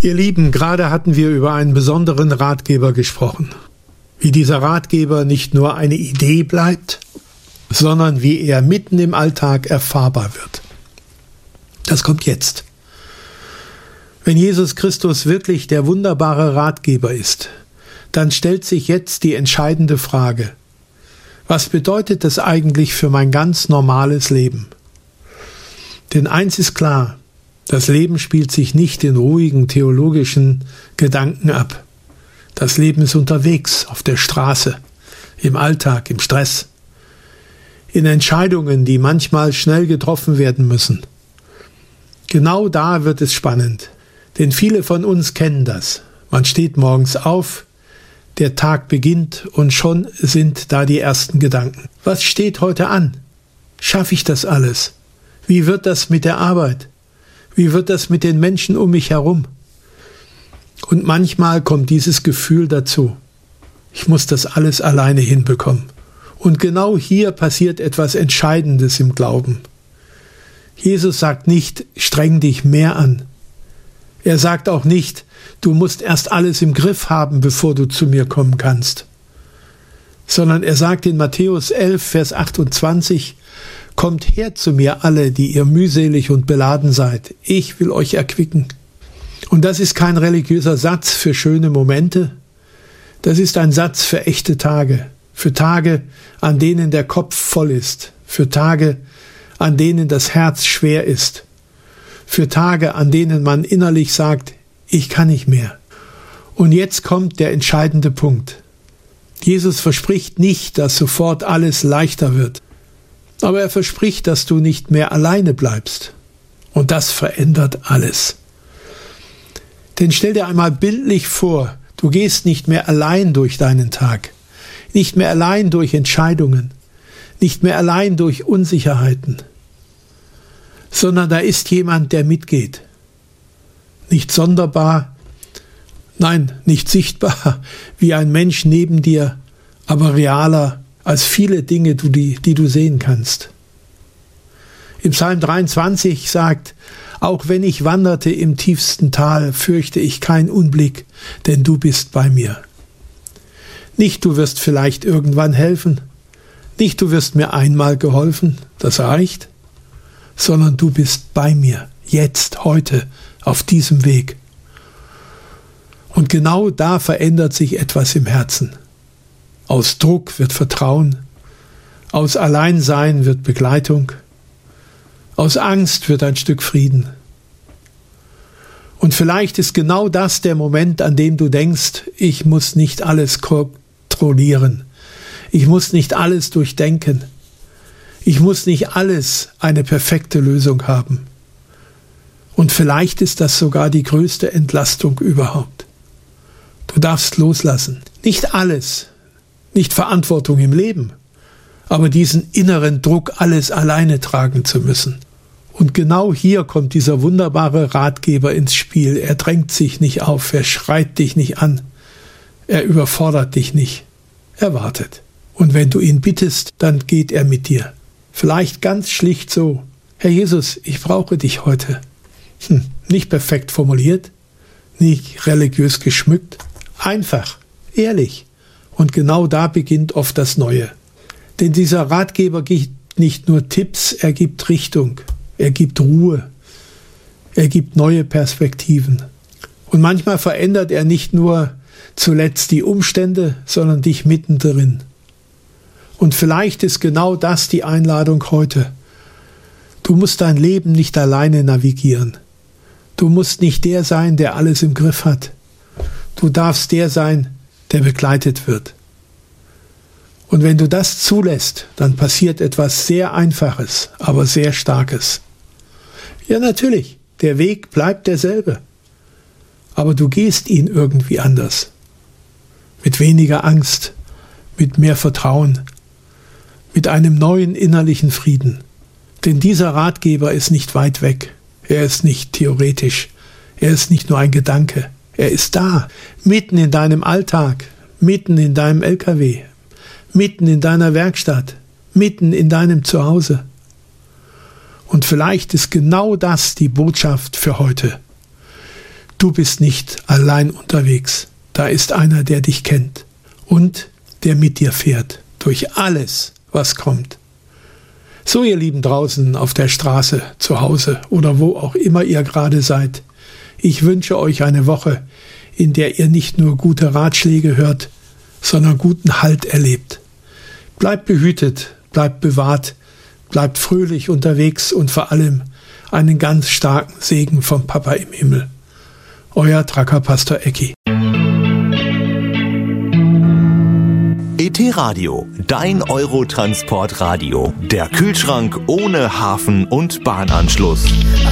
Ihr Lieben, gerade hatten wir über einen besonderen Ratgeber gesprochen. Wie dieser Ratgeber nicht nur eine Idee bleibt, sondern wie er mitten im Alltag erfahrbar wird. Das kommt jetzt. Wenn Jesus Christus wirklich der wunderbare Ratgeber ist, dann stellt sich jetzt die entscheidende Frage: Was bedeutet das eigentlich für mein ganz normales Leben? Denn eins ist klar: Das Leben spielt sich nicht in ruhigen theologischen Gedanken ab. Das Leben ist unterwegs, auf der Straße, im Alltag, im Stress, in Entscheidungen, die manchmal schnell getroffen werden müssen. Genau da wird es spannend, denn viele von uns kennen das. Man steht morgens auf, der Tag beginnt und schon sind da die ersten Gedanken. Was steht heute an? Schaffe ich das alles? Wie wird das mit der Arbeit? Wie wird das mit den Menschen um mich herum? Und manchmal kommt dieses Gefühl dazu: Ich muss das alles alleine hinbekommen. Und genau hier passiert etwas Entscheidendes im Glauben. Jesus sagt nicht, streng dich mehr an. Er sagt auch nicht, du musst erst alles im Griff haben, bevor du zu mir kommen kannst. Sondern er sagt in Matthäus 11, Vers 28, Kommt her zu mir alle, die ihr mühselig und beladen seid. Ich will euch erquicken. Und das ist kein religiöser Satz für schöne Momente. Das ist ein Satz für echte Tage. Für Tage, an denen der Kopf voll ist. Für Tage, an denen das Herz schwer ist. Für Tage, an denen man innerlich sagt, ich kann nicht mehr. Und jetzt kommt der entscheidende Punkt. Jesus verspricht nicht, dass sofort alles leichter wird. Aber er verspricht, dass du nicht mehr alleine bleibst. Und das verändert alles. Denn stell dir einmal bildlich vor, du gehst nicht mehr allein durch deinen Tag. Nicht mehr allein durch Entscheidungen. Nicht mehr allein durch Unsicherheiten. Sondern da ist jemand, der mitgeht. Nicht sonderbar, nein, nicht sichtbar, wie ein Mensch neben dir, aber realer als viele Dinge, die du sehen kannst. Im Psalm 23 sagt, auch wenn ich wanderte im tiefsten Tal, fürchte ich keinen Unblick, denn du bist bei mir. Nicht du wirst vielleicht irgendwann helfen, nicht du wirst mir einmal geholfen, das reicht, sondern du bist bei mir, jetzt, heute, auf diesem Weg. Und genau da verändert sich etwas im Herzen. Aus Druck wird Vertrauen, aus Alleinsein wird Begleitung, aus Angst wird ein Stück Frieden. Und vielleicht ist genau das der Moment, an dem du denkst, ich muss nicht alles kontrollieren, ich muss nicht alles durchdenken, ich muss nicht alles eine perfekte Lösung haben. Und vielleicht ist das sogar die größte Entlastung überhaupt. Du darfst loslassen. Nicht alles, nicht Verantwortung im Leben, aber diesen inneren Druck, alles alleine tragen zu müssen. Und genau hier kommt dieser wunderbare Ratgeber ins Spiel. Er drängt sich nicht auf, er schreit dich nicht an, er überfordert dich nicht, er wartet. Und wenn du ihn bittest, dann geht er mit dir. Vielleicht ganz schlicht so: Herr Jesus, ich brauche dich heute. Nicht perfekt formuliert, nicht religiös geschmückt, einfach, ehrlich. Und genau da beginnt oft das Neue. Denn dieser Ratgeber gibt nicht nur Tipps, er gibt Richtung, er gibt Ruhe, er gibt neue Perspektiven. Und manchmal verändert er nicht nur zuletzt die Umstände, sondern dich mittendrin. Und vielleicht ist genau das die Einladung heute. Du musst dein Leben nicht alleine navigieren. Du musst nicht der sein, der alles im Griff hat. Du darfst der sein, der begleitet wird. Und wenn du das zulässt, dann passiert etwas sehr Einfaches, aber sehr Starkes. Ja, natürlich, der Weg bleibt derselbe. Aber du gehst ihn irgendwie anders. Mit weniger Angst, mit mehr Vertrauen, mit einem neuen innerlichen Frieden. Denn dieser Ratgeber ist nicht weit weg. Er ist nicht theoretisch. Er ist nicht nur ein Gedanke. Er ist da, mitten in deinem Alltag, mitten in deinem LKW, mitten in deiner Werkstatt, mitten in deinem Zuhause. Und vielleicht ist genau das die Botschaft für heute. Du bist nicht allein unterwegs. Da ist einer, der dich kennt und der mit dir fährt durch alles, was kommt. So, ihr Lieben draußen auf der Straße, zu Hause oder wo auch immer ihr gerade seid. Ich wünsche euch eine Woche, in der ihr nicht nur gute Ratschläge hört, sondern guten Halt erlebt. Bleibt behütet, bleibt bewahrt, bleibt fröhlich unterwegs und vor allem einen ganz starken Segen vom Papa im Himmel. Euer Tracker Pastor Ecki. ET Radio, dein Eurotransportradio. Der Kühlschrank ohne Hafen- und Bahnanschluss.